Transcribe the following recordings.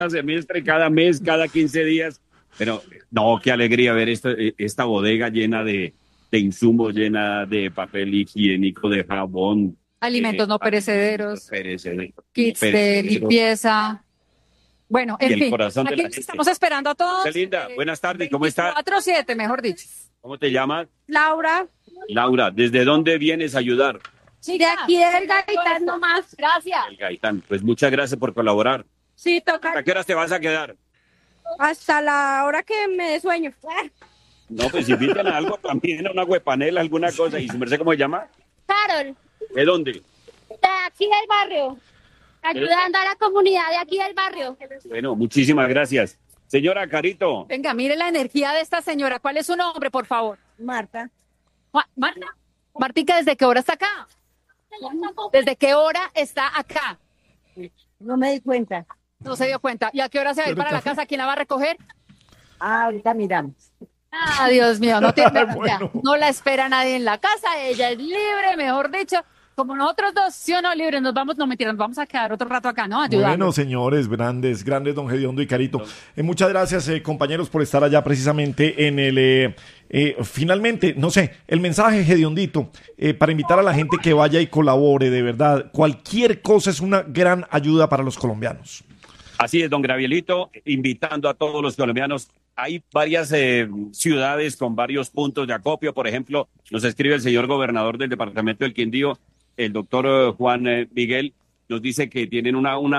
semestre, cada mes, cada 15 días. Pero no, qué alegría ver esta bodega llena de insumos, llena de papel higiénico, de jabón, Alimentos no alimentos perecederos, perecederos, kits de perecederos, limpieza. Bueno, y en el fin, corazón de aquí la los gente. estamos esperando a Qué todos. linda, buenas tardes, ¿cómo está? 24/7, mejor dicho. ¿Cómo te llamas? Laura, Laura, ¿desde dónde vienes a ayudar? de aquí del Gaitán nomás. Gracias. El Gaitán. Pues muchas gracias por colaborar. Sí, toca ¿A qué horas te vas a quedar? hasta la hora que me dé sueño. No, pues invitan a algo también, a una huepanela, alguna cosa. ¿Y su merced cómo se llama? Carol, ¿De dónde? de aquí del barrio, ayudando a la comunidad de aquí del barrio. Bueno, muchísimas gracias. Señora Carito, Venga, mire la energía de esta señora. ¿Cuál es su nombre, por favor? Marta, Marta. Martica, ¿desde qué hora está acá? ¿Desde qué hora está acá? no me di cuenta. No se dio cuenta. ¿Y a qué hora se va a ir para la casa? ¿Quién la va a recoger? Ah, ahorita miramos. Ah, Dios mío, no tiene, Bueno. no la espera nadie en la casa, ella es libre, mejor dicho, como nosotros dos, sí o no, libres, nos vamos, no mentiras, nos vamos a quedar otro rato acá, ¿no? Ayudando. Bueno, señores, grandes, don Gediondo y Carito. Muchas gracias, compañeros, por estar allá precisamente en el... finalmente, no sé, el mensaje, Gediondito, para invitar a la gente que vaya y colabore, de verdad. Cualquier cosa es una gran ayuda para los colombianos. así es, don Gravielito, invitando a todos los colombianos. Hay varias ciudades con varios puntos de acopio. Por ejemplo, nos escribe el señor gobernador del departamento del Quindío, el doctor Juan Miguel, nos dice que tienen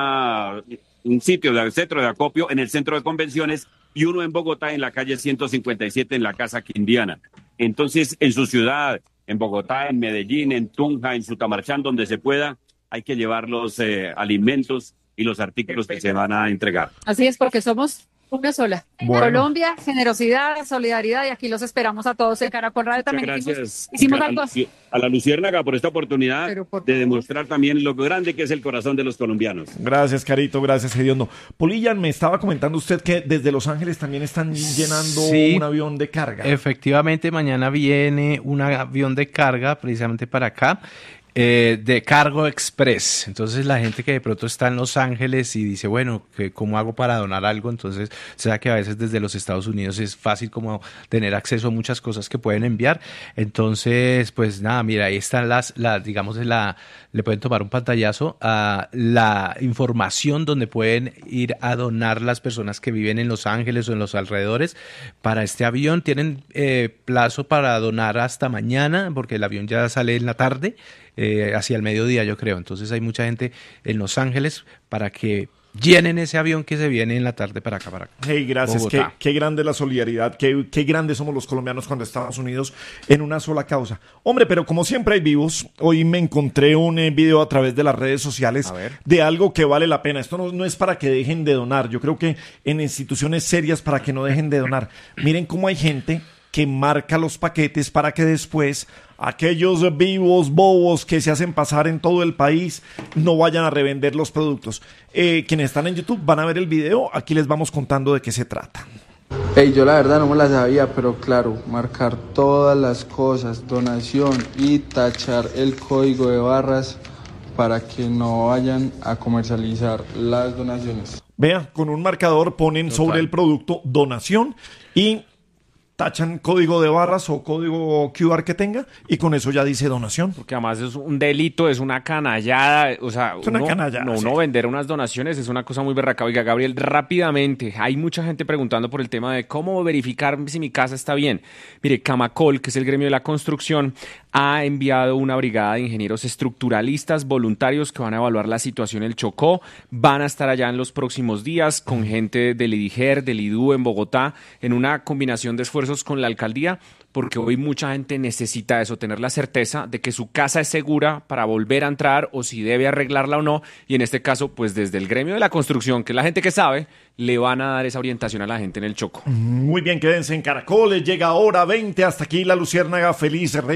un sitio de centro de acopio en el centro de convenciones y uno en Bogotá, en la calle 157, en la Casa Quindiana. Entonces, en su ciudad, en Bogotá, en Medellín, en Tunja, en Sutamarchán, donde se pueda, hay que llevar los alimentos y los artículos que se van a entregar. Así es, porque somos una sola. Bueno. Colombia, generosidad, solidaridad, y aquí los esperamos a todos en Caracol Radio. También Muchas gracias hicimos algo. a la Luciérnaga por esta oportunidad Pero por de favor. demostrar también lo grande que es el corazón de los colombianos. Gracias, Carito, gracias, Gediondo. Polillan, me estaba comentando usted que desde Los Ángeles también están llenando Sí. un avión de carga. Efectivamente, mañana viene un avión de carga precisamente para acá, de Cargo Express. Entonces la gente que de pronto está en Los Ángeles y dice, bueno, ¿cómo hago para donar algo? Entonces, o sea que a veces desde los Estados Unidos es fácil como tener acceso a muchas cosas que pueden enviar. Entonces, pues nada, mira, ahí están digamos, le pueden tomar un pantallazo a la información donde pueden ir a donar las personas que viven en Los Ángeles o en los alrededores para este avión. Tienen plazo para donar hasta mañana, porque el avión ya sale en la tarde, hacia el mediodía, yo creo. Entonces hay mucha gente en Los Ángeles para que llenen ese avión que se viene en la tarde para acá, para Hey, gracias. Qué, Bogotá. qué grande la solidaridad, qué grandes somos los colombianos cuando estamos unidos en una sola causa. Hombre, pero como siempre hay vivos, hoy me encontré un video a través de las redes sociales A ver. de algo que vale la pena. Esto no es para que dejen de donar. Yo creo que en instituciones serias para que no dejen de donar. Miren cómo hay gente que marca los paquetes para que después aquellos vivos bobos que se hacen pasar en todo el país no vayan a revender los productos. Quienes están en YouTube van a ver el video, aquí les vamos contando de qué se trata. Hey, yo la verdad no me la sabía, pero claro, marcar todas las cosas, donación y tachar el código de barras para que no vayan a comercializar las donaciones. Vea, con un marcador ponen sobre el producto donación y tachan código de barras o código QR que tenga y con eso ya dice donación. Porque además es un delito, es una canallada, o sea, Es una canallada, sí. uno vender unas donaciones es una cosa muy berraca. Oiga, Gabriel, rápidamente, hay mucha gente preguntando por el tema de cómo verificar si mi casa está bien. Mire, Camacol, que es el gremio de la construcción, ha enviado una brigada de ingenieros estructuralistas voluntarios que van a evaluar la situación en el Chocó, van a estar allá en los próximos días con gente del IDIGER, del IDU en Bogotá, en una combinación de esfuerzos con la alcaldía, porque hoy mucha gente necesita eso, tener la certeza de que su casa es segura para volver a entrar o si debe arreglarla o no, y en este caso, pues desde el gremio de la construcción, que es la gente que sabe, le van a dar esa orientación a la gente en el Chocó. Muy bien, quédense en Caracoles, llega hora 20, hasta aquí la Luciérnaga, feliz